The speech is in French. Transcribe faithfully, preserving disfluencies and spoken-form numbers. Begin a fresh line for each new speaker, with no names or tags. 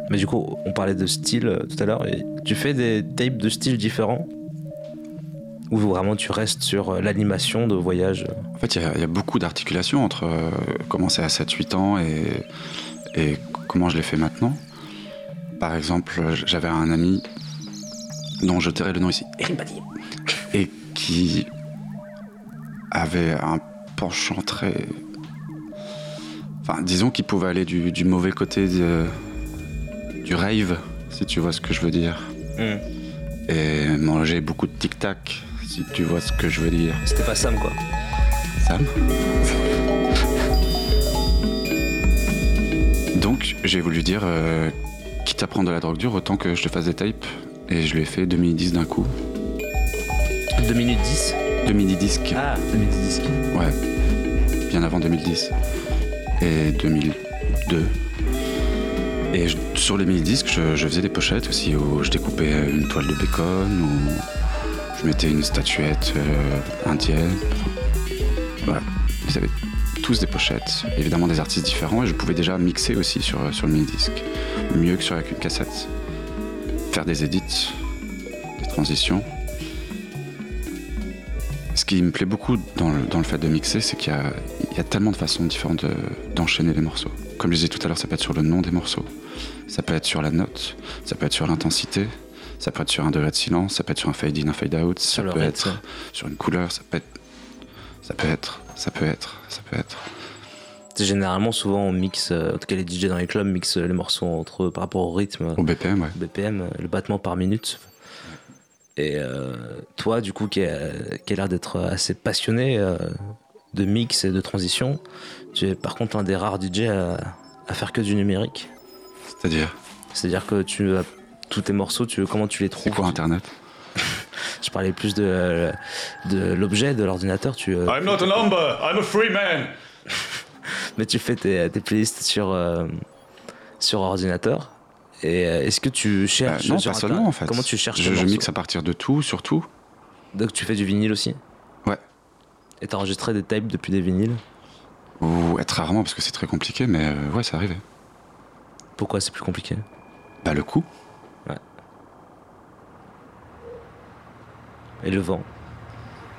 Mais du coup, on parlait de style euh, tout à l'heure. Et tu fais des tapes de styles différents ou vraiment tu restes sur euh, l'animation de voyage?
En fait, il y, y a beaucoup d'articulation entre euh, commencer à sept huit ans et, et comment je l'ai fait maintenant. Par exemple, j'avais un ami dont je tairai le nom ici, et qui avait un penchant très... Enfin, disons qu'il pouvait aller du, du mauvais côté de, du rave, si tu vois ce que je veux dire. Mm. Et manger beaucoup de tic-tac, si tu vois ce que je veux dire.
C'était pas Sam, quoi.
Sam. Donc, j'ai voulu dire, euh, quitte à prendre de la drogue dure, autant que je te fasse des tapes. Et je lui ai fait deux mini-disques d'un coup.
deux minutes dix
deux mini-disques.
Ah, deux mini-disques.
Ouais, bien avant deux mille dix. Et deux mille deux. Et je, sur les mini-disques, je, je faisais des pochettes aussi où je découpais une toile de bacon, où je mettais une statuette euh, indienne. Voilà, ils avaient tous des pochettes, évidemment des artistes différents, et je pouvais déjà mixer aussi sur, sur le mini-disque. Mieux que sur avec une cassette. Faire des edits, des transitions. Ce qui me plaît beaucoup dans le, dans le fait de mixer, c'est qu'il y a, il y a tellement de façons différentes de, d'enchaîner les morceaux. Comme je disais tout à l'heure, ça peut être sur le nom des morceaux, ça peut être sur la note, ça peut être sur l'intensité, ça peut être sur un degré de silence, ça peut être sur un fade in, un fade out, ça peut être ça. Sur une couleur, ça peut être, ça peut être, ça peut être, ça peut être.
C'est généralement, souvent, on mixe, en tout cas les D J dans les clubs mixent les morceaux entre eux par rapport au rythme.
Au B P M, ouais.
B P M, le battement par minute. Et euh, toi, du coup, qui a, qui a l'air d'être assez passionné euh, de mix et de transition, tu es par contre un des rares D J à, à faire que du numérique.
C'est-à-dire
C'est-à-dire que tu as tous tes morceaux, tu, comment tu les trouves?
C'est quoi Internet?
Je parlais plus de, de l'objet, de l'ordinateur. Tu, euh,
I'm not a number, I'm a free man.
Mais tu fais tes, tes playlists sur, euh, sur ordinateur. Et euh, est-ce que tu cherches?
euh, Non, pas seulement en fait.
Comment tu cherches?
Je, je mixe à partir de tout, sur tout.
Donc tu fais du vinyle aussi?
Ouais.
Et t'as enregistré des tapes depuis des vinyles?
Ou être rarement parce que c'est très compliqué, mais euh, ouais, ça arrivait.
Pourquoi c'est plus compliqué?
Bah le coup.
Ouais. Et le vent?